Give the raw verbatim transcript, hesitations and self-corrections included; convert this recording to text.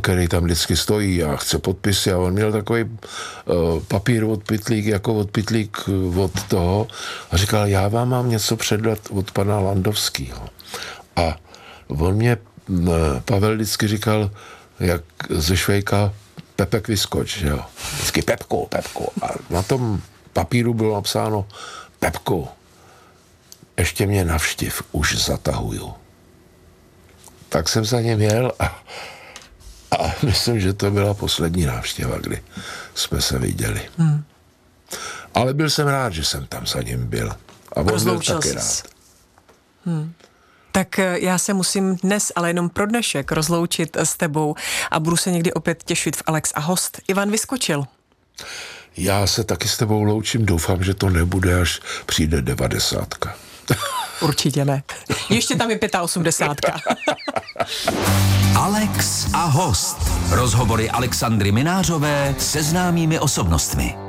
který tam vždycky stojí a chce podpisy a on měl takový uh, papír od pytlík, jako od pytlík od toho a říkal, já vám mám něco předat od pana Landovského. A on mě, uh, Pavel vždycky říkal, jak ze Švejka Pepek vyskoč, že jo. Vždycky Pepko, Pepko. A na tom papíru bylo napsáno Pepko, ještě mě navštiv, už zatahuju. Tak jsem za ním jel a, a myslím, že to byla poslední návštěva, kdy jsme se viděli. Hmm. Ale byl jsem rád, že jsem tam za ním byl. A on byl taky rád. Hmm. Tak já se musím dnes, ale jenom pro dnešek, rozloučit s tebou a budu se někdy opět těšit v Alex a host. Ivan Vyskočil. Já se taky s tebou loučím, doufám, že to nebude, až přijde devadesátka. Určitě ne. Ještě tam je osmdesátka. Alex a host. Rozhovory Alexandry Minářové se známými osobnostmi.